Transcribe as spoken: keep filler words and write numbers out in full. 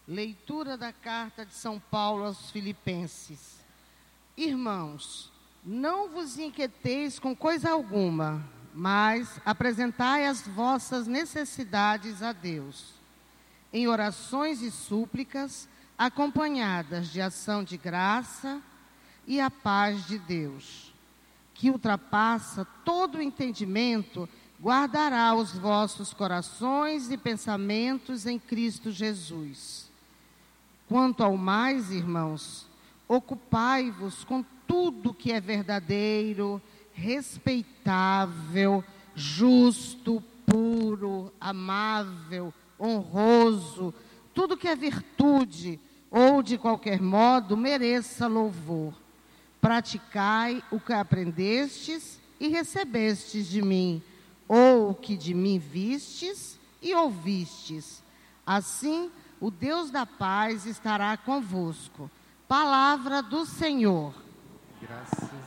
Leitura da carta de São Paulo aos Filipenses. Irmãos, não vos inquieteis com coisa alguma, mas apresentai as vossas necessidades a Deus, em orações e súplicas, acompanhadas de ação de graça, e a paz de Deus, que ultrapassa todo o entendimento, guardará os vossos corações e pensamentos em Cristo Jesus. Quanto ao mais, irmãos, ocupai-vos com tudo que é verdadeiro, respeitável, justo, puro, amável, honroso, tudo que é virtude ou de qualquer modo mereça louvor. Praticai o que aprendestes e recebestes de mim, ou o que de mim vistes e ouvistes. Assim, o Deus da paz estará convosco. Palavra do Senhor. Graças